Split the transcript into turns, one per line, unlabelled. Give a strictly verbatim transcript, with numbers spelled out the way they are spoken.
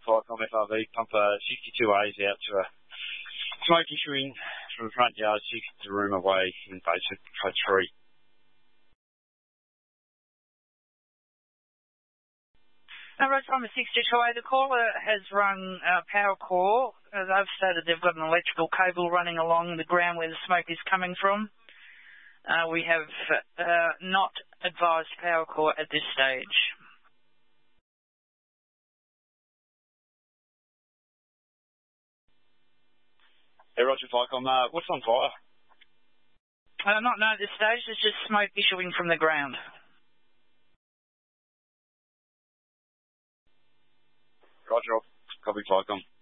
Ficom F R V, pump uh, sixty-two A's out to a smoke issuing from the front yard, six to room away in basic code three.
Now, Road Farmer sixty-two A, the caller has rung uh, Power Core. Uh, they've stated they've got an electrical cable running along the ground where the smoke is coming from. Uh, we have uh, not advised Power Core at this stage.
Hey, Roger Ficom, uh, what's on fire?
Uh, not known at this stage, there's just smoke issuing from the ground.
Roger, copy Ficom.